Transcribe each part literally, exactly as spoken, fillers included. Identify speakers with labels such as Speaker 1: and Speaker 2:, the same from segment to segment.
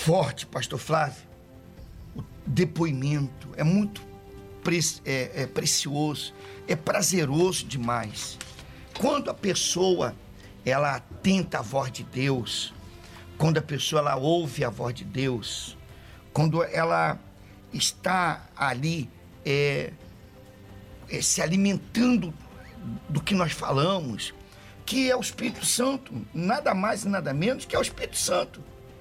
Speaker 1: forte, pastor Flávio, o depoimento é muito pre- é, é precioso, é prazeroso demais. Quando a pessoa, ela atenta à voz de Deus, quando a pessoa, ela ouve a voz de Deus, quando ela está ali é, é, se alimentando do que nós falamos, que é o Espírito Santo, nada mais e nada menos que é o Espírito Santo.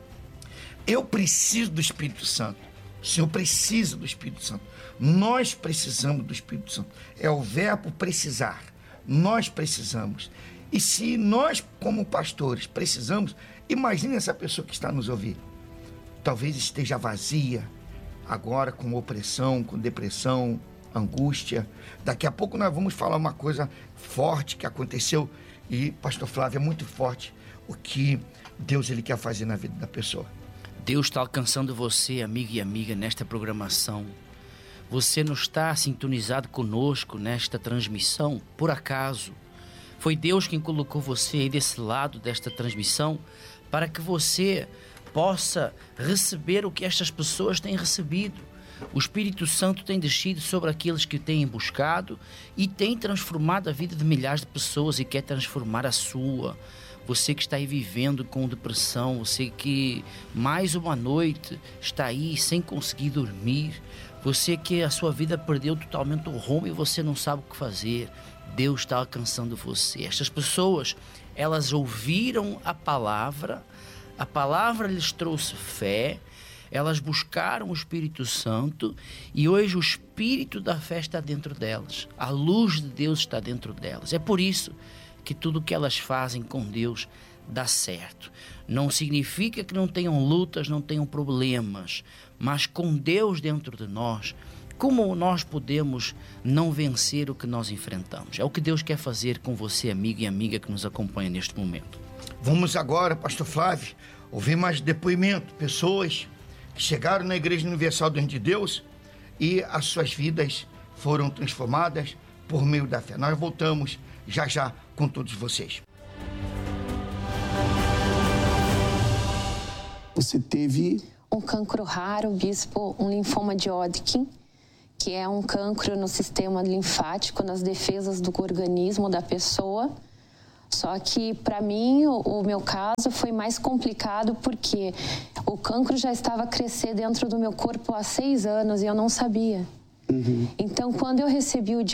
Speaker 1: Eu preciso do Espírito Santo, o Senhor precisa do Espírito Santo, nós precisamos do Espírito Santo, é o verbo precisar, nós precisamos. E se nós, como pastores, precisamos, imagine essa pessoa que está nos ouvindo, talvez esteja vazia, agora com opressão, com depressão, angústia. Daqui a pouco nós vamos falar uma coisa forte que aconteceu, e pastor Flávio, é muito forte o que Deus ele quer fazer na vida da pessoa.
Speaker 2: Deus está alcançando você, amigo e amiga, nesta programação. Você não está sintonizado conosco nesta transmissão por acaso. Foi Deus quem colocou você aí desse lado desta transmissão para que você possa receber o que estas pessoas têm recebido. O Espírito Santo tem descido sobre aqueles que o têm buscado e tem transformado a vida de milhares de pessoas e quer transformar a sua. Você que está aí vivendo com depressão, você que mais uma noite está aí sem conseguir dormir, você que a sua vida perdeu totalmente o rumo e você não sabe o que fazer, Deus está alcançando você. Estas pessoas, elas ouviram a palavra, a palavra lhes trouxe fé, elas buscaram o Espírito Santo e hoje o Espírito da fé está dentro delas, a luz de Deus está dentro delas. É por isso que tudo que elas fazem com Deus dá certo. Não significa que não tenham lutas, não tenham problemas, mas com Deus dentro de nós, como nós podemos não vencer o que nós enfrentamos? É o que Deus quer fazer com você, amigo e amiga que nos acompanha neste momento.
Speaker 1: Vamos agora, pastor Flávio, ouvir mais depoimento, pessoas que chegaram na Igreja Universal do Reino de Deus e as suas vidas foram transformadas por meio da fé. Nós voltamos já já com todos vocês.
Speaker 3: Você teve
Speaker 4: um cancro raro, bispo, um linfoma de Hodgkin, que é um cancro no sistema linfático, nas defesas do organismo da pessoa. Só que, para mim, o, o meu caso foi mais complicado porque o cancro já estava a crescer dentro do meu corpo há seis anos e eu não sabia. Uhum. Então, quando eu recebi o